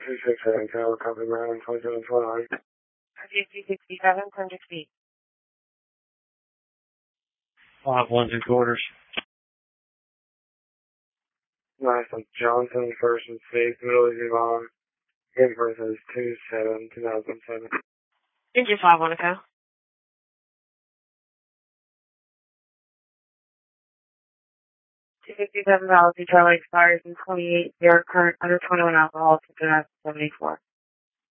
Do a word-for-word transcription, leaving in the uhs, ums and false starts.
two six seven, Tower Company, Maryland, twenty-seven twenty-nine. fifty sixty-seven, subject speed. Five ones and quarters. Nice one. Johnson, first and six, middle easy long. Inverse is two seven, two thousand seven. Engine five one, okay. two fifty-seven, policy, Charlie expires in twenty-eight, zero current, under twenty-one alcohol, two thousand seventy-four.